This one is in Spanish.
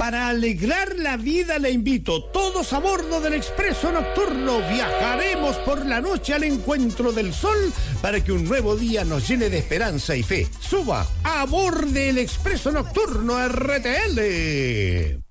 Para alegrar la vida le invito, todos a bordo del Expreso Nocturno. Viajaremos por la noche al encuentro del sol para que un nuevo día nos llene de esperanza y fe. Suba, aborde el Expreso Nocturno RTL.